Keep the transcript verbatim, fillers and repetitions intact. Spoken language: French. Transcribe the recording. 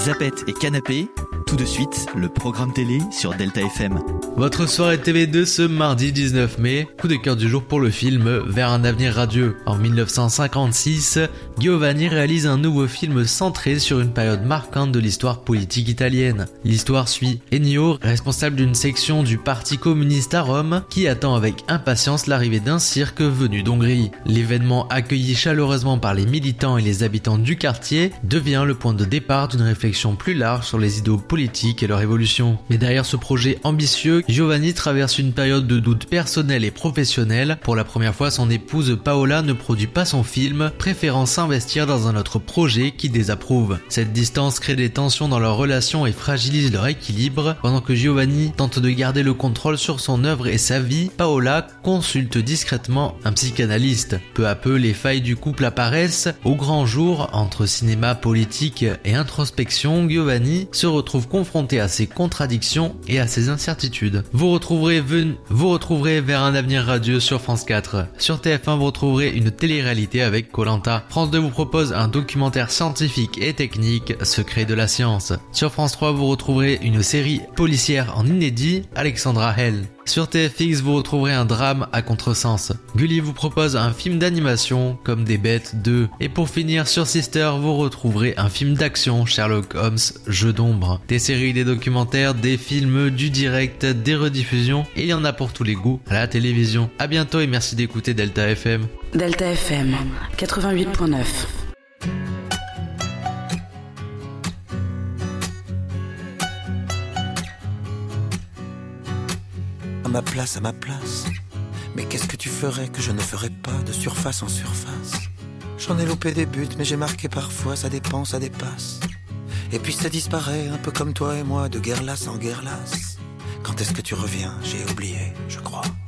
Zapettes et Canapé. Tout de suite, le programme télé sur Delta F M. Votre soirée T V deux ce mardi dix-neuf mai, coup de cœur du jour pour le film Vers un avenir radieux. En dix-neuf cent cinquante-six, Giovanni réalise un nouveau film centré sur une période marquante de l'histoire politique italienne. L'histoire suit Ennio, responsable d'une section du Parti communiste à Rome, qui attend avec impatience l'arrivée d'un cirque venu d'Hongrie. L'événement, accueilli chaleureusement par les militants et les habitants du quartier, devient le point de départ d'une réflexion plus large sur les idéaux politiques et leur évolution. Mais derrière ce projet ambitieux, Giovanni traverse une période de doute personnel et professionnel. Pour la première fois, son épouse Paola ne produit pas son film, préférant s'investir dans un autre projet qui désapprouve. Cette distance crée des tensions dans leur relation et fragilise leur équilibre. Pendant que Giovanni tente de garder le contrôle sur son œuvre et sa vie, Paola consulte discrètement un psychanalyste. Peu à peu, les failles du couple apparaissent. Au grand jour, entre cinéma, politique et introspection, Giovanni se retrouve confronté à ses contradictions et à ses incertitudes. Vous retrouverez, ven... vous retrouverez Vers un avenir radieux sur France quatre. Sur T F un, vous retrouverez une télé-réalité avec Koh-Lanta. France deux vous propose un documentaire scientifique et technique, Secret de la science. Sur France trois, vous retrouverez une série policière en inédit, Alexandra Hell. Sur T F X, vous retrouverez un drame à contresens. Gulli vous propose un film d'animation, Comme des bêtes deux. Et pour finir, sur Sister, vous retrouverez un film d'action, Sherlock Holmes, Jeu d'ombre. Des séries, des documentaires, des films, du direct, des rediffusions, il y en a pour tous les goûts à la télévision. À bientôt et merci d'écouter Delta F M. Delta F M, quatre-vingt-huit virgule neuf. À ma place, à ma place. Mais qu'est-ce que tu ferais que je ne ferais pas de surface en surface? J'en ai loupé des buts, mais j'ai marqué parfois, ça dépend, ça dépasse. Et puis ça disparaît, un peu comme toi et moi, de guerre lasse en guerre lasse. Quand est-ce que tu reviens? J'ai oublié, je crois.